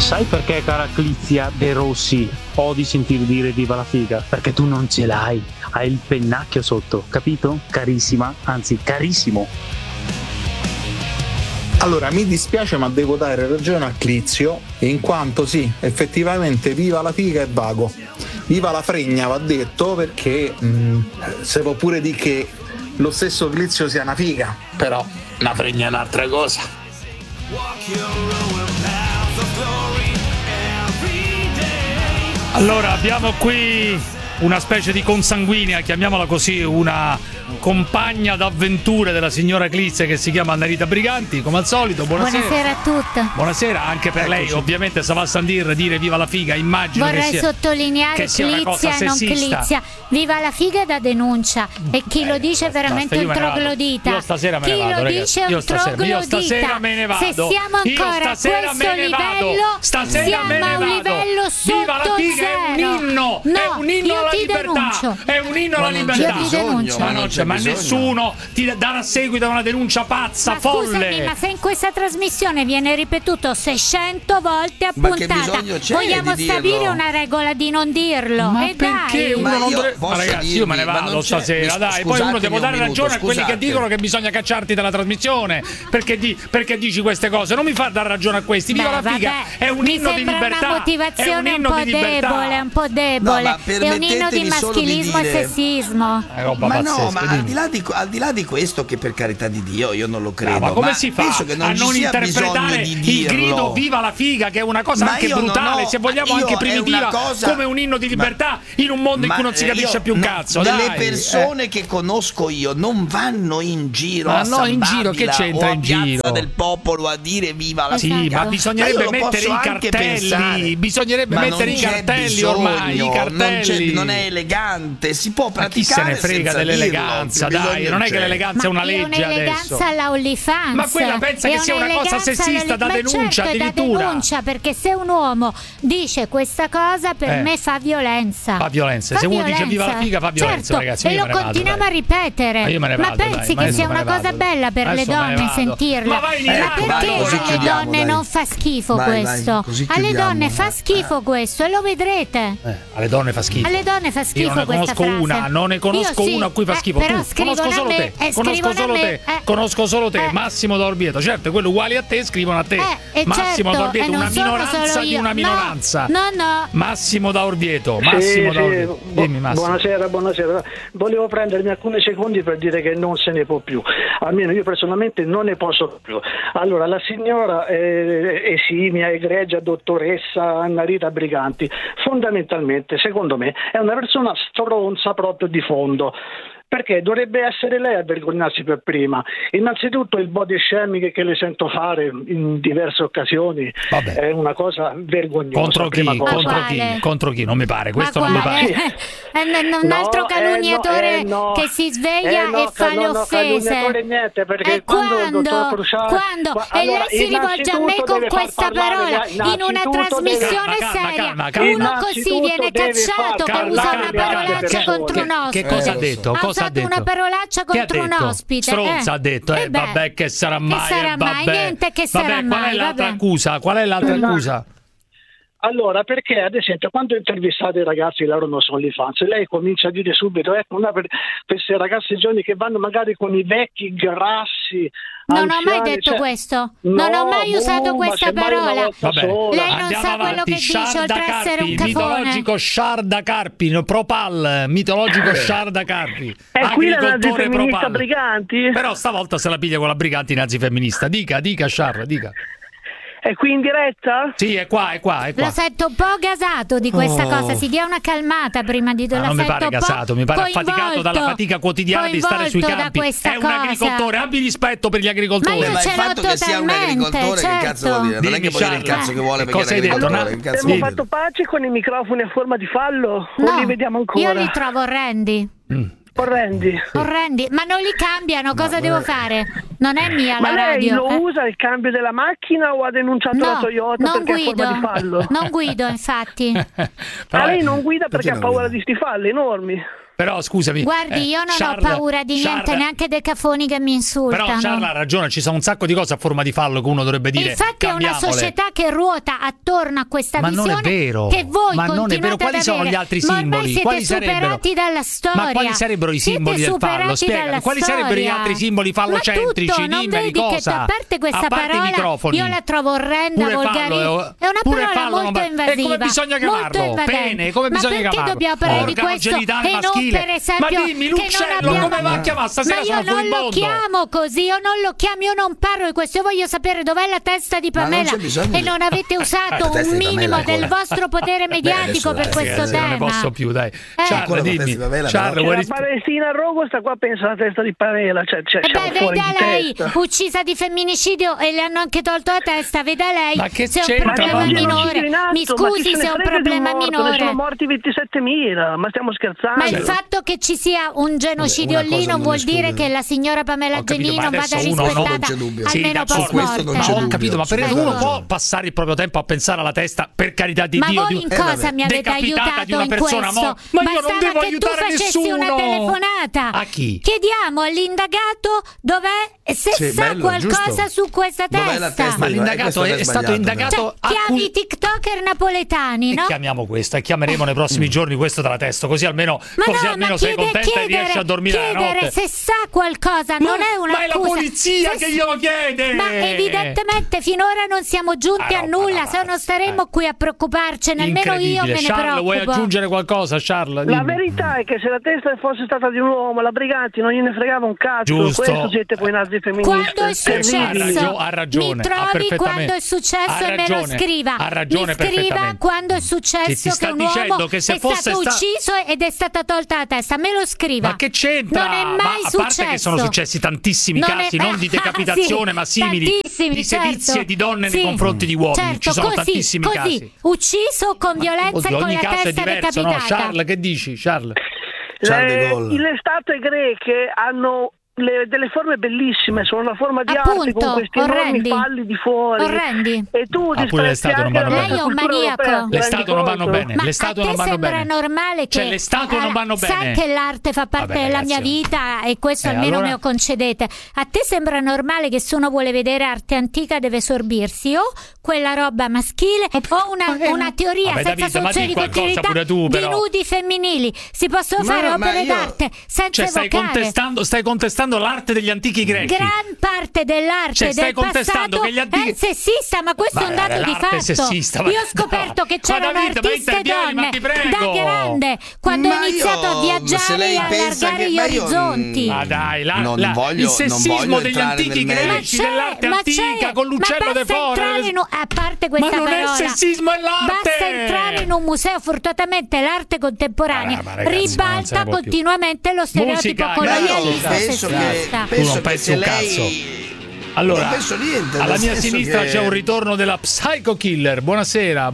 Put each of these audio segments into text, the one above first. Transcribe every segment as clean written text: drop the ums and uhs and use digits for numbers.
Sai perché, cara Clizia De Rossi, odi sentire dire viva la figa? Perché tu non ce l'hai, hai il pennacchio sotto, capito? Carissima, anzi carissimo. Allora, mi dispiace ma devo dare ragione a Clizio, in quanto sì, effettivamente viva la figa è vago. Viva la fregna va detto, perché se può pure dire che lo stesso Clizio sia una figa, però la fregna è un'altra cosa. Allora, abbiamo qui una specie di consanguinea, chiamiamola così, una compagna d'avventure della signora Clizia che si chiama Annarita Briganti, come al solito. Buonasera a tutti. Buonasera anche per lei, ovviamente se va a Sandir dire viva la figa, immagino vorrei che sottolineare che sia una cosa Clizia, non sessista. Clizia. Viva la figa da denuncia, e chi lo dice è veramente un troglodita. Io stasera me ne chi vado, lo ragazzi. dice è un troglodita. Io stasera me ne vado. Se siamo ancora a questo livello, siamo a un livello sotto viva la figa, zero. è un inno, No, è un inno io alla ti libertà, denuncio. è un inno alla libertà. Io ti denuncio. Ma nessuno ti darà seguito a una denuncia pazza, folle. Scusami, ma se in questa trasmissione viene ripetuto 600 volte a puntata, vogliamo stabilire una regola di non dirlo? Ma e perché dai. uno non dovrebbe... Ma ragazzi, io me ne vado stasera, dai. Poi uno devo dare ragione a quelli che dicono che bisogna cacciarti dalla trasmissione perché dici queste cose. Non mi fa dare ragione a questi. Viva la figa, è un inno di libertà. Una motivazione un po' debole, un po' debole. No, è un inno di maschilismo e sessismo. Ma no, ma al di là di questo, che per carità di Dio io non lo credo, ma come si fa penso che non a non interpretare il grido viva la figa, che è una cosa anche brutale, se vogliamo anche primitiva, come un inno di libertà in un mondo in cui non si capisce più un cazzo. Le persone che conosco io non vanno in giro a San in giro, che c'entra in giro? Piazza del Popolo a dire viva la figa. Sì, ma bisognerebbe mettere i cartelli. Bisognerebbe mettere i cartelli ormai. I cartelli. Non è elegante, si può praticare. Chi se ne frega dell'eleganza, dai, non è che l'eleganza è una legge adesso. Un'eleganza alla OnlyFans. Ma quella pensa che sia una cosa sessista da denuncia, addirittura. Da denuncia, perché se un uomo dice questa cosa per me fa violenza. Fa violenza. Se uno dice viva la figa fa violenza, ragazzi. E lo continuiamo a ripetere. Ma pensi che sia una cosa bella per le donne sentirla? Ma perché alle donne non fa schifo questo? Alle donne fa schifo questo, e lo vedrete. Alle donne fa schifo. Alle donne fa schifo questa frase. Non ne conosco una a cui fa schifo. Conosco solo te. Massimo D'Orvieto. Certo, quello uguali a te scrivono a te. Massimo D'Orvieto, una minoranza di una minoranza. No. Massimo D'Orvieto. Dimmi, Massimo. Buonasera. Volevo prendermi alcuni secondi per dire che non se ne può più. Almeno io personalmente non ne posso più. Allora, la signora esimia, egregia dottoressa Annarita Briganti, fondamentalmente, secondo me, è una persona stronza proprio di fondo. Perché dovrebbe essere lei a vergognarsi per prima. Innanzitutto il body shaming che le sento fare in diverse occasioni è una cosa vergognosa. Contro chi? Non mi pare, questo non mi pare. Un altro calunniatore che si sveglia e fa le offese. Niente, perché quando e lei si rivolge a me con questa parola in una trasmissione seria. Uno così viene cacciato che usa una parolaccia contro un ospite. Che cosa ha detto? Una parolaccia contro un ospite. Stronza ha detto, vabbè, che sarà mai? Che sarà mai? Niente che sarà mai. Qual è l'altra accusa? Accusa? Allora, perché ad esempio quando intervistate i ragazzi loro non sono OnlyFans, lei comincia a dire subito, una per queste ragazze giovani che vanno magari con i vecchi grassi. Non ho mai detto questo, non ho mai usato questa parola. Lei non sa quello che dice, oltre a essere un cafone. Mitologico Sciarda Carpi, Propal, mitologico Sciarda Carpi. E qui la nazifemminista Briganti? Però stavolta se la piglia con la Briganti nazifemminista. Dica Sciarra, dica. È qui in diretta? Sì, è qua. Lo sento un po' gasato di questa cosa, si dia una calmata prima di non mi pare gasato, mi pare affaticato dalla fatica quotidiana di stare sui campi. È un agricoltore, abbi rispetto per gli agricoltori. Ma il fatto che sia un agricoltore, che cazzo vuol dire? Non è che può dire il cazzo che vuole perché è un agricoltore. Abbiamo fatto pace con i microfoni a forma di fallo? O li vediamo ancora? Io li trovo orrendi. Orrendi, ma non li cambiano, cosa devo fare? Non è mia la radio. Ma lei lo usa il cambio della macchina o ha denunciato la Toyota perché è forma di fallo? Non guido, infatti. Ma lei non guida perché ha paura di sti falli enormi. Però scusami. Guardi, io non ho paura di niente, neanche dei cafoni che mi insultano. Però Charles ha ragione, ci sono un sacco di cose a forma di fallo che uno dovrebbe dire. Infatti è una società che ruota attorno a questa visione. Ma non è vero. Che voi ma non è vero. Quali sono gli altri simboli? Quali superati dalla storia. Ma quali sarebbero i simboli del fallo? Spiegami. Quali sarebbero gli altri simboli fallocentrici? Dimmeli cosa. A parte questa parola, io la trovo orrenda, volgarissima. È una parola molto invasiva. E come bisogna chiamarlo? Bene, come bisogna chiamarlo? Ma perché dobbiamo parlare di questo e non per esempio ma dimmi l'uccello come va a chiamare stasera? Ma io non lo chiamo così, io non parlo di questo, io voglio sapere dov'è la testa di Pamela e non avete usato un minimo del vostro potere mediatico per questo tema. Non ne posso più, dai. Charles, dimmi. La Palestina Rogo sta qua, pensa alla testa di Pamela, veda lei, uccisa di femminicidio e le hanno anche tolto la testa, veda lei. Ma che se è un problema minore. Mi scusi se è un problema minore. Ne sono morti 27.000, ma stiamo scherzando. Ma il fatto che ci sia un genocidio lì non vuol dire che la signora Pamela Genino vada rispettata almeno post mortem. Ho capito, ma per uno può passare il proprio tempo a pensare alla testa, per carità di Dio. Ma voi in cosa mi avete aiutato in questo? Ma io non devo aiutare nessuno. Una telefonata. A chi? Chiediamo all'indagato dov'è, se sa qualcosa su questa testa. Ma l'indagato è stato indagato. Chiami i TikToker napoletani, no? Chiamiamo questo e chiameremo nei prossimi giorni questo dalla testa, così almeno sei contenta e riesci a dormire la notte. Se sa qualcosa, non è una ma è la polizia che glielo chiede. Ma evidentemente finora non siamo giunti a nulla, se non staremo qui a preoccuparcene, almeno io me ne preoccupo. Vuoi aggiungere qualcosa, Charles? La verità è che se la testa fosse stata di un uomo, la Briganti non gliene fregava un cazzo. Giusto. Questo siete poi nazi femministi. Quando è successo? Ha ragione. Mi trovi quando è successo e me lo scriva. Ha ragione, mi scriva quando è successo che un uomo è stato ucciso ed è stata tolta la testa. Me lo scriva. Ma che c'entra? Non è mai a successo. Parte che sono successi tantissimi casi, non di decapitazione, ma simili, di sevizie di donne nei confronti di uomini. Ci sono tantissimi casi. Ucciso con violenza e con la testa decapitata. No, Charles, che dici, Charles? Le statue greche hanno delle forme bellissime, sono una forma di arte con questi enormi falli di fuori. Orrendi. E tu disprezzi anche la lei è un maniaco. Le statue non vanno bene. Ma le statue non vanno bene. Sembra normale che le statue non vanno bene. Sa che l'arte fa parte della mia vita e questo almeno me lo concedete. A te sembra normale che se uno vuole vedere arte antica deve sorbirsi o quella roba maschile o una teoria senza soluzione di continuità di nudi femminili. Si possono fare opere d'arte senza evocare. Stai contestando l'arte degli antichi greci. Gran parte dell'arte del passato è sessista, ma questo è un dato di fatto. Io ho scoperto che c'erano artiste donne da grande quando ho iniziato a viaggiare e a allargare gli orizzonti. Ma dai, il sessismo degli antichi greci, dell'arte antica con l'uccello de Forest. A parte questa parola, ma non è sessismo, è l'arte. Basta entrare in un museo, fortunatamente l'arte contemporanea ribalta continuamente lo stereotipo colonialista sessista. Tu non pensi un cazzo. Allora, alla mia sinistra c'è un ritorno della Psycho Killer. Buonasera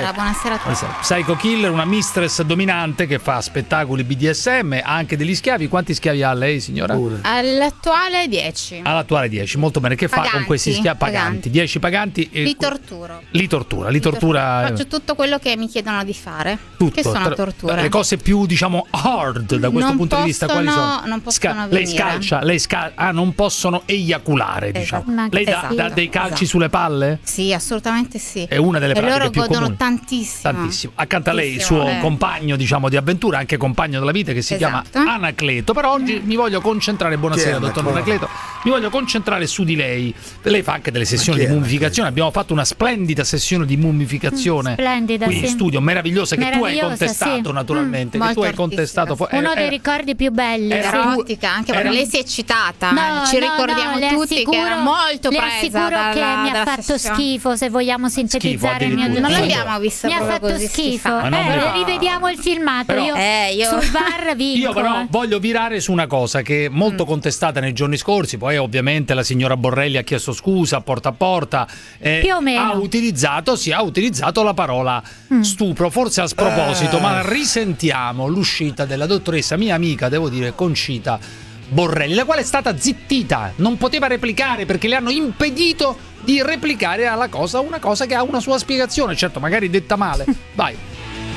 a tutti. Psycho Killer, una mistress dominante che fa spettacoli BDSM, anche degli schiavi. Quanti schiavi ha lei, signora? All'attuale 10. All'attuale 10, molto bene. Che fa con questi schiavi paganti? 10 paganti. Li torturo. Li tortura. Faccio tutto quello che mi chiedono di fare. Tutto. Che sono torture. Le cose più, diciamo, hard da questo punto di vista, quali sono? Non possono lei scalcia, non possono eiaculare, diciamo. Lei dà dei calci sulle palle? Sì, assolutamente sì. È una delle pratiche loro più godono comuni. Tantissimo. Accanto a lei il suo compagno, diciamo, di avventura, anche compagno della vita, che si chiama Anacleto. Però oggi mi voglio concentrare, buonasera dottor Anacleto, mi voglio concentrare su di lei. Lei fa anche delle sessioni di mummificazione. Abbiamo fatto una splendida sessione di mummificazione qui in studio, meravigliosa, che tu hai contestato naturalmente, che tu hai contestato. Uno dei ricordi più belli. Erotica, anche perché lei si è eccitata. Ci ricordiamo tutti che era molto presa. Le assicuro che mi ha fatto schifo, se vogliamo sintetizzare il mio giudizio. Non l'abbiamo vista. Mi ha fatto schifo. Rivediamo il filmato. Io sul bar vinco. Io però voglio virare su una cosa che è molto contestata nei giorni scorsi. Poi ovviamente la signora Borrelli ha chiesto scusa a porta, più o meno. ha utilizzato la parola stupro, forse a sproposito, ma risentiamo l'uscita della dottoressa, mia amica, devo dire, Concita Borrelli, la quale è stata zittita, non poteva replicare perché le hanno impedito di replicare una cosa che ha una sua spiegazione, certo magari detta male. Vai.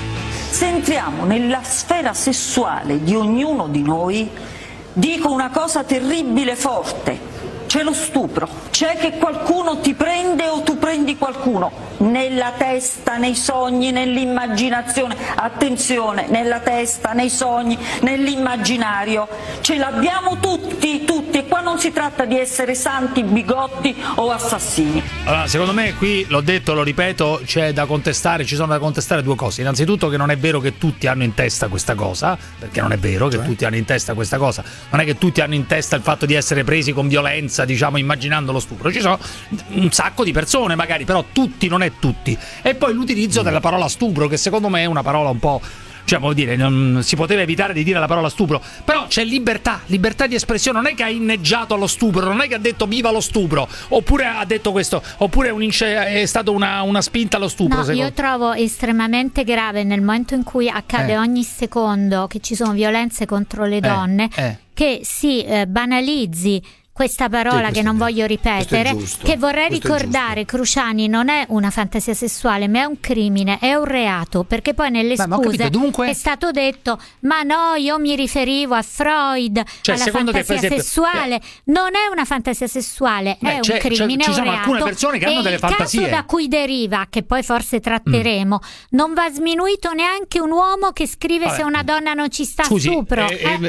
Se entriamo nella sfera sessuale di ognuno di noi, dico una cosa terribile forte: c'è lo stupro, c'è che qualcuno ti prende o tu prendi qualcuno, nella testa, nei sogni, nell'immaginazione, attenzione, nella testa, nei sogni, nell'immaginario, ce l'abbiamo tutti, e qua non si tratta di essere santi, bigotti o assassini. Allora, secondo me qui, l'ho detto, lo ripeto, ci sono da contestare due cose. Innanzitutto che non è vero che tutti hanno in testa questa cosa, perché non è vero che tutti hanno in testa questa cosa, non è che tutti hanno in testa il fatto di essere presi con violenza, diciamo, immaginando lo stupro. Ci sono un sacco di persone magari, però tutti non è tutti. E poi l'utilizzo della parola stupro, che secondo me è una parola un po', cioè, vuol dire, non si poteva evitare di dire la parola stupro, però c'è libertà di espressione. Non è che ha inneggiato allo stupro, non è che ha detto viva lo stupro, oppure ha detto questo, oppure è stata una spinta allo stupro. No, io trovo estremamente grave nel momento in cui accade ogni secondo che ci sono violenze contro le donne, che si banalizzi questa parola che non voglio ripetere, che vorrei ricordare. Cruciani, non è una fantasia sessuale, ma è un crimine, è un reato, perché poi nelle scuse è stato detto ma no, io mi riferivo a Freud, cioè, alla fantasia sessuale. Non è una fantasia sessuale, è un crimine, ci è un sono reato. Alcune persone che hanno delle fantasie. Il caso da cui deriva, che poi forse tratteremo, non va sminuito neanche un uomo che scrive se una donna non ci sta stupro.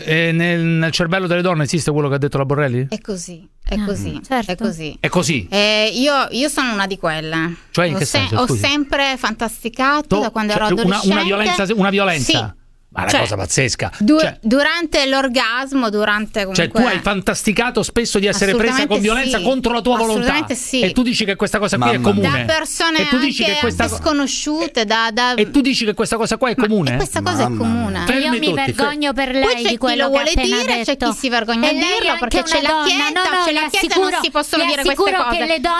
Nel cervello delle donne esiste quello che ha detto la Borrelli? È così. È così, certo. è così. È così. Io sono una di quelle. Cioè, in che senso? Ho sempre fantasticato da quando ero adolescente. Una violenza? Sì. Ma è una cosa pazzesca. Durante l'orgasmo, durante comunque... Cioè, tu hai fantasticato spesso di essere presa con violenza contro la tua volontà. Assolutamente sì. E tu dici che questa cosa qui è comune. Da persone anche sconosciute. E tu dici che questa cosa qua è comune? E questa cosa è comune. Io mi vergogno per lei di quello che ha appena detto. C'è chi si vergogna a dirlo perché c'è la Chiesa, e non si possono dire queste cose. Che le donne